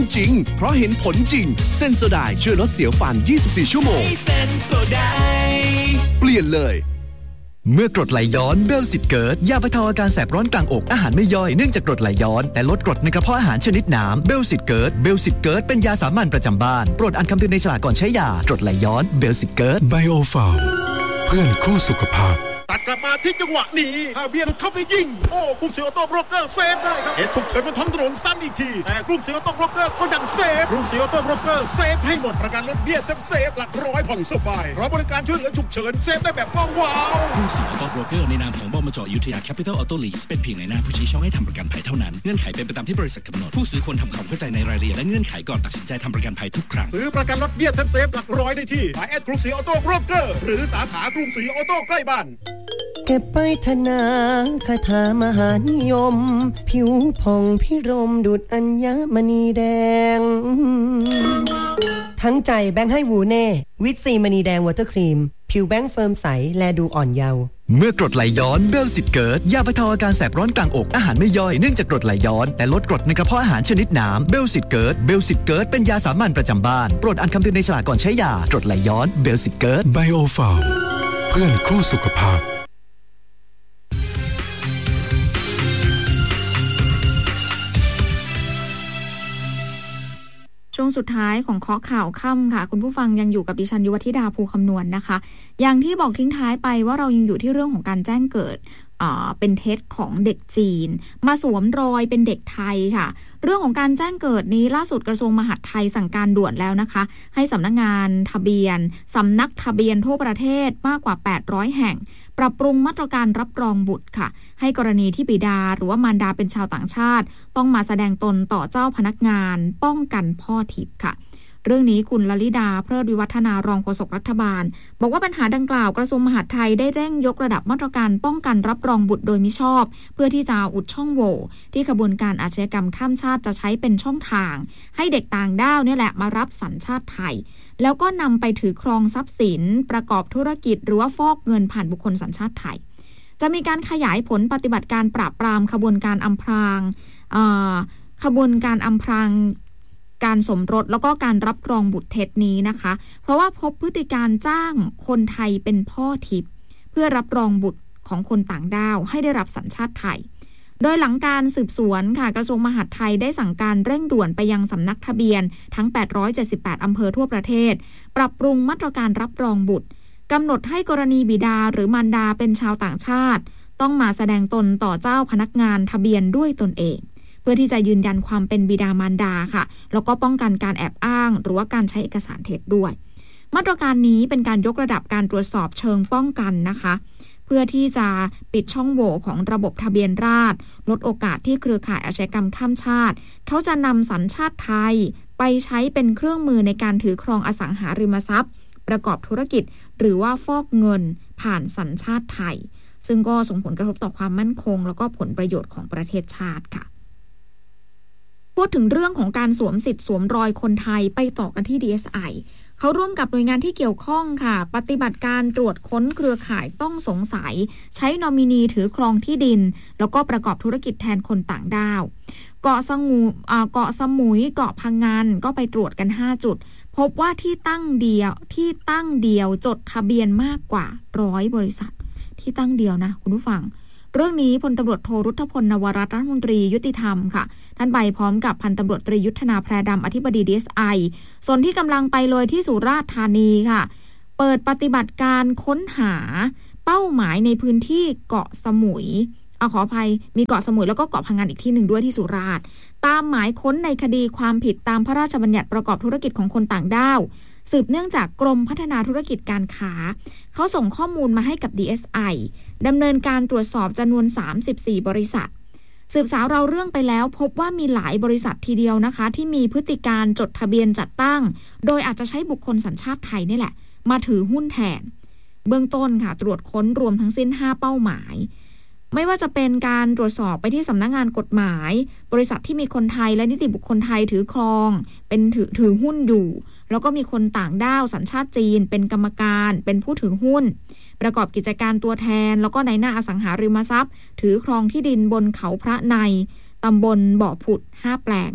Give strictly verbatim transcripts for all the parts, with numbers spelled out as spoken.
จริงเพราะเห็นผลจริงเซนโซไดช่วยลดเสียวฟันยี่สิบสี่ชั่วโมงเซนโซไดเปลี่ยนเลยเมื่อกรดไหลย้อนเบลสิตเกิดยาบรรเทาอาการแสบร้อนกลางอกอาหารไม่ย่อยเนื่องจากกรดไหลย้อนแต่ลดกรดในกระเพาะอาหารชนิดน้ำเบลสิตเกิดเบลสิตเกิดเป็นยาสามัญประจำบ้านโปรดอ่านคำเตือนในฉลากก่อนใช้ยากรดไหลย้อนเบลสิตเกิดไบโอฟาร์มเพื่อนคู่สุขภาพตัดกลับมาที่จังหวะนี้ถ้าเบียร์เข้าไปยิงโอ้กรุงศรีออโต้โบรกเกอร์เซฟได้ครับเหตุฉุกเฉินบนท้องถนนซ้ำอีกทีแต่กรุงศรีออโต้โบรกเกอร์ก็ยังเซฟกรุงศรีออโต้โบรกเกอร์เซฟให้หมดประกันรถเบี้ยเซฟเซฟหลักร้อยผ่อนสบายเพราะบริการช่วยเหลือฉุกเฉินเซฟได้แบบว้าวกรุงศรีออโต้โบรกเกอร์ในนามของบมจ.อยุธยาแคปิตอลออโต้ลีสเป็นเพียงในหน้าผู้ชี้ช่องให้ทำประกันภัยเท่านั้นเงื่อนไขเป็นไปตามที่บริษัทกำหนดผู้ซื้อควรทำความเข้าใจในรายละเอียดและเงื่อนไขก่อนตัดสินใจทำประกันภัยทุกครั้งซื้อประกันรถเบี้ยเซฟเซฟหลักร้อยได้ที่สายแอดกรุงศรีออโต้โบรกเกอร์หรือสาขากรุงศรีออโต้ใกล้บ้านเก็บไปธนาคาถามหานิยมผิวผ่องพิรมดุจอัญมณีแดงทั้งใจแบงค์ให้วูเน่วิตซีมณีแดงวอเตอร์ครีมผิวแบงค์เฟิร์มใสแลดูอ่อนเยาว์เมื่อกรดไหลย้อนเบลสิตเกิดยาบรรเทาอาการแสบร้อนกลางอกอาหารไม่ย่อยเนื่องจากกรดไหลย้อนแต่ลดกรดในกระเพาะอาหารชนิดน้ำเบลสิตเกิดเบลสิตเกิดเป็นยาสามัญประจำบ้านโปรดอ่านคำเตือนในฉลากก่อนใช้ยากรดไหลย้อนเบลสิตเกิดไบโอฟาร์มเพื่อนคู่สุขภาพช่วงสุดท้ายของเคาะข่าวค่ำค่ะคุณผู้ฟังยังอยู่กับดิฉันยุวธิดาภูคำนวณ นะคะอย่างที่บอกทิ้งท้ายไปว่าเรายังอยู่ที่เรื่องของการแจ้งเกิดเป็นเท็จของเด็กจีนมาสวมรอยเป็นเด็กไทยค่ะเรื่องของการแจ้งเกิดนี้ล่าสุดกระทรวงมหาดไทยสั่งการด่วนแล้วนะคะให้สำนักงานทะเบียนสำนักทะเบียนทั่วประเทศมากกว่าแปดร้อยแห่งปรับปรุงมาตรการรับรองบุตรค่ะให้กรณีที่บิดาหรือว่ามารดาเป็นชาวต่างชาติต้องมาแสดงตนต่อเจ้าพนักงานป้องกันพ่อทิพย์ค่ะเรื่องนี้คุณลลิดาเพลิดวิวัฒนารองโฆษกรัฐบาลบอกว่าปัญหาดังกล่าวกระทรวงมหาดไทยได้เร่งยกระดับมาตรการป้องกันรับรองบุตรโดยมิชอบเพื่อที่จะอุดช่องโหว่ที่ขบวนการอาชญากรรมข้ามชาติจะใช้เป็นช่องทางให้เด็กต่างด้าวนี่แหละมารับสัญชาติไทยแล้วก็นำไปถือครองทรัพย์สินประกอบธุรกิจหรือว่าฟอกเงินผ่านบุคคลสัญชาติไทยจะมีการขยายผลปฏิบัติการปราบปรามขบวนการอำพรางขบวนการอำพรางการสมรสแล้วก็การรับรองบุตรเท็จนี้นะคะเพราะว่าพบพฤติการจ้างคนไทยเป็นพ่อทิพย์เพื่อรับรองบุตรของคนต่างด้าวให้ได้รับสัญชาติไทยโดยหลังการสืบสวนค่ะกระทรวงมหาดไทยได้สั่งการเร่งด่วนไปยังสำนักทะเบียนทั้งแปดร้อยเจ็ดสิบแปดอำเภอทั่วประเทศปรับปรุงมาตรการรับรองบุตรกำหนดให้กรณีบิดาหรือมารดาเป็นชาวต่างชาติต้องมาแสดงตนต่อเจ้าพนักงานทะเบียนด้วยตนเองเพื่อที่จะยืนยันความเป็นบิดามารดาค่ะแล้วก็ป้องกันการแอบอ้างหรือว่าการใช้เอกสารเท็จด้วยมาตรการนี้เป็นการยกระดับการตรวจสอบเชิงป้องกันนะคะเพื่อที่จะปิดช่องโหว่ของระบบทะเบียนราษฎร์ลดโอกาสที่เครือข่ายอาชญากรรมข้ามชาติเขาจะนำสัญชาติไทยไปใช้เป็นเครื่องมือในการถือครองอสังหาริมทรัพย์ประกอบธุรกิจหรือว่าฟอกเงินผ่านสัญชาติไทยซึ่งก็ส่งผลกระทบต่อความมั่นคงแล้วก็ผลประโยชน์ของประเทศชาติค่ะพูดถึงเรื่องของการสวมสิทธิ์สวมรอยคนไทยไปต่อกันที่ ดี เอส ไอ เขาร่วมกับหน่วยงานที่เกี่ยวข้องค่ะปฏิบัติการตรวจค้นเครือข่ายต้องสงสัยใช้นอมินีถือครองที่ดินแล้วก็ประกอบธุรกิจแทนคนต่างด้าวเกาะสงูเกาะสมุยเกาะพังงานก็ไปตรวจกันห้าจุดพบว่าที่ตั้งเดียวที่ตั้งเดียวจดทะเบียนมากกว่าร้อยบริษัทที่ตั้งเดียวนะคุณผู้ฟังเรื่องนี้พลตำรวจโทรุทธพลนวรัตน์รัฐมนตรียุติธรรมค่ะท่านไปพร้อมกับพันตำรวจตรียุทธนาแพรดำอธิบดี ดี เอส ไอ ส่วนที่กำลังไปเลยที่สุราษฎร์ธานีค่ะเปิดปฏิบัติการค้นหาเป้าหมายในพื้นที่เกาะสมุยเอาขออภัยมีเกาะสมุยแล้วก็เกาะพังงานอีกที่หนึ่งด้วยที่สุราษฎร์ตามหมายค้นในคดีความผิดตามพระราชบัญญัติประกอบธุรกิจของคนต่างด้าวสืบเนื่องจากกรมพัฒนาธุรกิจการค้าเขาส่งข้อมูลมาให้กับ ดี เอส ไอ ดำเนินการตรวจสอบจำนวนสามสิบสี่บริษัทสืบสาวเราเรื่องไปแล้วพบว่ามีหลายบริษัททีเดียวนะคะที่มีพฤติการจดทะเบียนจัดตั้งโดยอาจจะใช้บุคคลสัญชาติไทยนี่แหละมาถือหุ้นแทนเบื้องต้นค่ะตรวจค้นรวมทั้งสิ้นห้าเป้าหมายไม่ว่าจะเป็นการตรวจสอบไปที่สำนักงานกฎหมายบริษัทที่มีคนไทยและนิติบุคคลไทยถือครองเป็นถือถือหุ้นอยู่แล้วก็มีคนต่างด้าวสัญชาติจีนเป็นกรรมการเป็นผู้ถือหุ้นประกอบกิจการตัวแทนแล้วก็ในหน้าอสังหาริมทรัพย์ถือครองที่ดินบนเขาพระในตำบลบ่อผุดห้าแปลง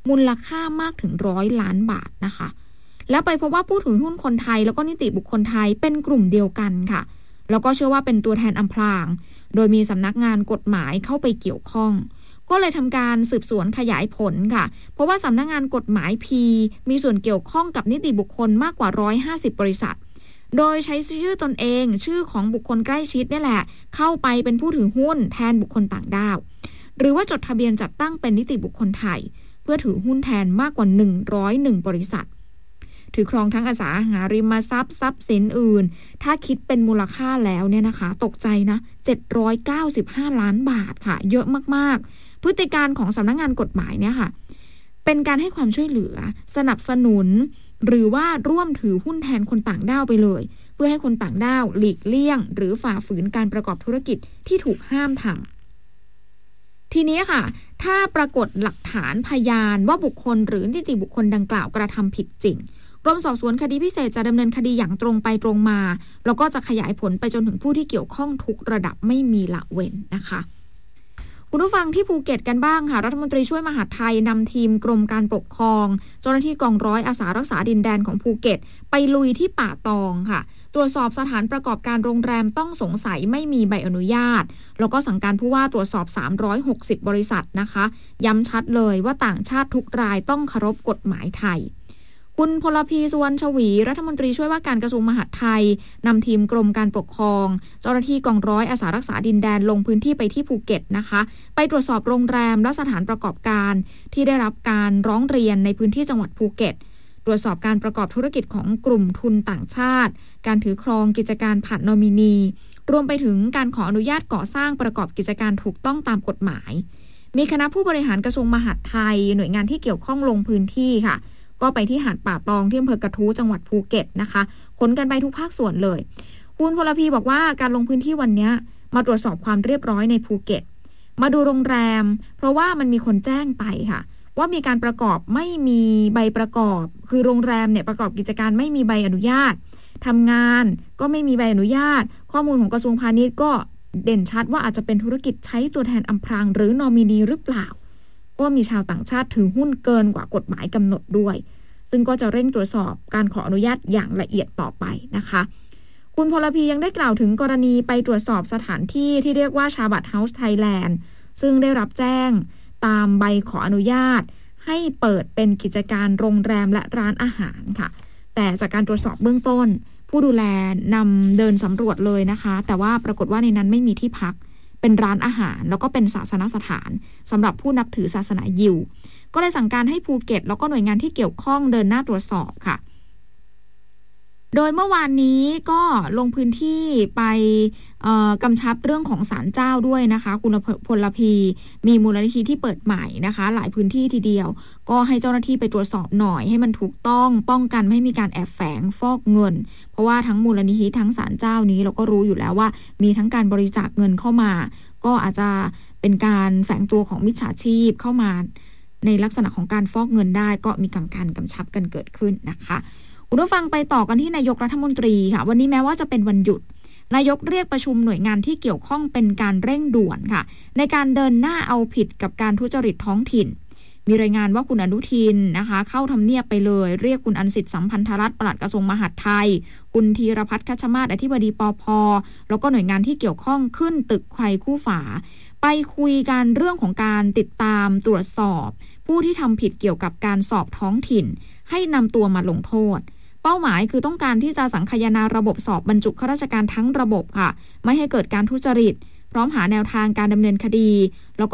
มูลค่ามากถึงร้อยล้านบาทนะคะแล้วไปพบว่าผู้ถือหุ้นคนไทยแล้วก็นิติบุคคลไทยเป็นกลุ่มเดียวกันค่ะแล้วก็เชื่อว่าเป็นตัวแทนอำพรางโดยมีสำนักงานกฎหมายเข้าไปเกี่ยวข้องก็เลยทำการสืบสวนขยายผลค่ะเพราะว่าสำนักงานกฎหมาย P มีส่วนเกี่ยวข้องกับนิติบุคคลมากกว่าหนึ่งร้อยห้าสิบบริษัทโดยใช้ชื่อตนเองชื่อของบุคคลใกล้ชิดนี่แหละเข้าไปเป็นผู้ถือหุ้นแทนบุคคลต่างด้าวหรือว่าจดทะเบียนจัดตั้งเป็นนิติบุคคลไทยเพื่อถือหุ้นแทนมากกว่าหนึ่งร้อยเอ็ดบริษัทถือครองทั้งอสังหาริมทรัพย์ทรัพย์สินอื่นถ้าคิดเป็นมูลค่าแล้วเนี่ยนะคะตกใจนะเจ็ดร้อยเก้าสิบห้าล้านบาทค่ะเยอะมากๆพฤติการของสำนักงานกฎหมายเนี่ยค่ะเป็นการให้ความช่วยเหลือสนับสนุนหรือว่าร่วมถือหุ้นแทนคนต่างด้าวไปเลยเพื่อให้คนต่างด้าวหลีกเลี่ยงหรือฝ่าฝืนการประกอบธุรกิจที่ถูกห้ามทำทีนี้ค่ะถ้าปรากฏหลักฐานพยานว่าบุคคลหรือนิติบุคคลดังกล่าวกระทำผิดจริงกรมสอบสวนคดีพิเศษจะดำเนินคดีอย่างตรงไปตรงมาแล้วก็จะขยายผลไปจนถึงผู้ที่เกี่ยวข้องทุกระดับไม่มีละเว้นนะคะคุณผู้ฟังที่ภูเก็ตกันบ้างค่ะรัฐมนตรีช่วยมหาดไทยนำทีมกรมการปกครองเจ้าหน้าที่กองร้อยอาสารักษาดินแดนของภูเก็ตไปลุยที่ป่าตองค่ะตรวจสอบสถานประกอบการโรงแรมต้องสงสัยไม่มีใบอนุญาตแล้วก็สั่งการผู้ว่าตรวจสอบสามร้อยหกสิบบริษัทนะคะย้ำชัดเลยว่าต่างชาติทุกรายต้องเคารพกฎหมายไทยคุณพลพีสุวรรณชวีรัฐมนตรีช่วยว่าการกระทรวงมหาดไทยนำทีมกรมการปกครองเจ้าหน้าที่กองร้อยอาสารักษาดินแดนลงพื้นที่ไปที่ภูเก็ตนะคะไปตรวจสอบโรงแรมและสถานประกอบการที่ได้รับการร้องเรียนในพื้นที่จังหวัดภูเก็ตตรวจสอบการประกอบธุรกิจของกลุ่มทุนต่างชาติการถือครองกิจการผ่านนอมินีรวมไปถึงการขออนุญาตก่อสร้างประกอบกิจการถูกต้องตามกฎหมายมีคณะผู้บริหารกระทรวงมหาดไทยหน่วยงานที่เกี่ยวข้องลงพื้นที่ค่ะก็ไปที่หาดป่าตองที่อำเภอกระทู้จังหวัดภูเก็ตนะคะขนกันไปทุกภาคส่วนเลยคุณพลพีบอกว่าการลงพื้นที่วันนี้มาตรวจสอบความเรียบร้อยในภูเก็ตมาดูโรงแรมเพราะว่ามันมีคนแจ้งไปค่ะว่ามีการประกอบไม่มีใบประกอบคือโรงแรมเนี่ยประกอบกิจการไม่มีใบอนุญาตทำงานก็ไม่มีใบอนุญาตข้อมูลของกระทรวงพาณิชย์ก็เด่นชัดว่าอาจจะเป็นธุรกิจใช้ตัวแทนอำพรางหรือนอมินีหรือเปล่าว่ามีชาวต่างชาติถือหุ้นเกินกว่ากฎหมายกำหนดด้วยซึ่งก็จะเร่งตรวจสอบการขออนุญาตอย่างละเอียดต่อไปนะคะคุณพลพียังได้กล่าวถึงกรณีไปตรวจสอบสถานที่ที่เรียกว่าชาบัตเฮาส์ไทยแลนด์ซึ่งได้รับแจ้งตามใบขออนุญาตให้เปิดเป็นกิจการโรงแรมและร้านอาหารค่ะแต่จากการตรวจสอบเบื้องต้นผู้ดูแลนำเดินสำรวจเลยนะคะแต่ว่าปรากฏว่าในนั้นไม่มีที่พักเป็นร้านอาหารแล้วก็เป็นศาสนสถานสำหรับผู้นับถือศาสนายิวก็เลยสั่งการให้ภูเก็ตแล้วก็หน่วยงานที่เกี่ยวข้องเดินหน้าตรวจสอบค่ะโดยเมื่อวานนี้ก็ลงพื้นที่ไปกำชับเรื่องของศาลเจ้าด้วยนะคะคุณพลพีมีมูลนิธิที่เปิดใหม่นะคะหลายพื้นที่ทีเดียวก็ให้เจ้าหน้าที่ไปตรวจสอบหน่อยให้มันถูกต้องป้องกันไม่ให้มีการแอบแฝงฟอกเงินเพราะว่าทั้งมูลนิธิทั้งศาลเจ้านี้เราก็รู้อยู่แล้วว่ามีทั้งการบริจาคเงินเข้ามาก็อาจจะเป็นการแฝงตัวของมิจฉาชีพเข้ามาในลักษณะของการฟอกเงินได้ก็มีการกำชับกันเกิดขึ้นนะคะคุณผู้ฟังไปต่อกันที่นายกรัฐมนตรีค่ะวันนี้แม้ว่าจะเป็นวันหยุดนายกเรียกประชุมหน่วยงานที่เกี่ยวข้องเป็นการเร่งด่วนค่ะในการเดินหน้าเอาผิดกับการทุจริตท้องถิ่นมีรายงานว่าคุณอนุทินนะคะเข้าทำเนียบไปเลยเรียกคุณอันสิทธิ์สัมพันธรัตน์ปลัดกระทรวงมหาดไทยคุณธีรพัฒน์คัชมาศอธิบดีปภ.แล้วก็หน่วยงานที่เกี่ยวข้องขึ้นตึกไขว่คู่ฝาไปคุยกันเรื่องของการติดตามตรวจสอบผู้ที่ทำผิดเกี่ยวกับการสอบท้องถิ่นให้นำตัวมาลงโทษเป้าหมายคือต้องการที่จะสังคายนาระบบสอบบรรจุข้าราชการทั้งระบบค่ะไม่ให้เกิดการทุจริตพร้อมหาแนวทางการดำเนินคดีแล้วก็